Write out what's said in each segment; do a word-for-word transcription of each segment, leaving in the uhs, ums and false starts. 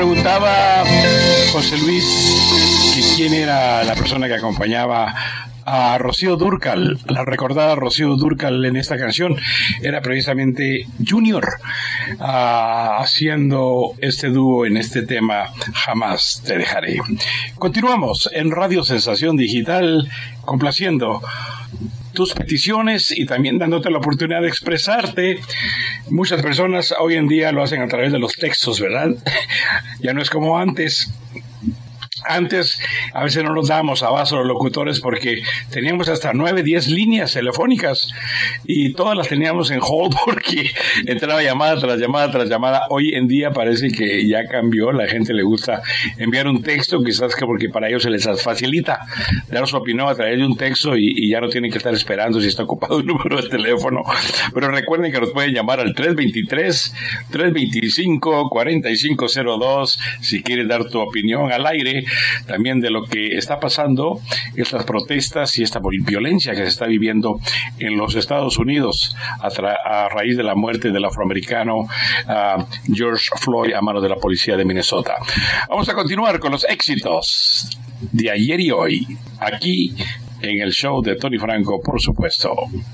preguntaba José Luis que quién era la persona que acompañaba a Rocío Dúrcal, la recordada Rocío Dúrcal en esta canción. Era precisamente Junior, uh, haciendo este dúo en este tema Jamás te dejaré. Continuamos en Radio Sensación Digital, complaciendo tus peticiones y también dándote la oportunidad de expresarte. Muchas personas hoy en día lo hacen a través de los textos, ¿verdad? Ya no es como antes. Antes a veces no nos dábamos abasto los locutores porque teníamos hasta nueve, diez líneas telefónicas y todas las teníamos en hold porque entraba llamada tras llamada tras llamada. Hoy en día parece que ya cambió, la gente le gusta enviar un texto, quizás que porque para ellos se les facilita dar su opinión a través de un texto y, y ya no tienen que estar esperando si está ocupado el número de teléfono. Pero recuerden que nos pueden llamar al tres veintitrés, tres veinticinco, cuarenta y cinco cero dos si quieres dar tu opinión al aire también de lo que está pasando, estas protestas y esta violencia que se está viviendo en los Estados Unidos a, tra- a raíz de la muerte del afroamericano uh, George Floyd a manos de la policía de Minnesota. Vamos a continuar con los éxitos de ayer y hoy, aquí en el show de Tony Franco, por supuesto.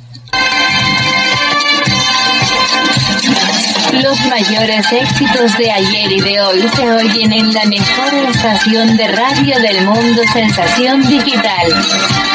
Los mayores éxitos de ayer y de hoy se oyen en la mejor estación de radio del mundo, Sensación Digital.